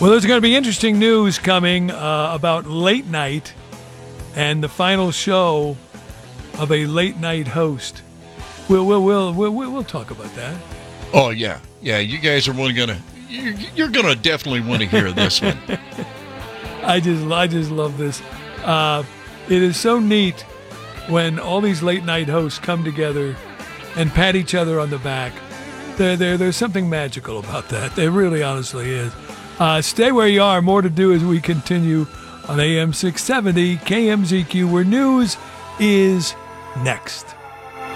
Well, there's going to be interesting news coming about late night and the final show of a late night host. We'll talk about that. Oh yeah. You guys are you're gonna definitely want to hear this one. I just love this. It is so neat when all these late night hosts come together and pat each other on the back. There's something magical about that. There really honestly is. Stay where you are. More to do as we continue on AM 670 KMZQ, where news is next.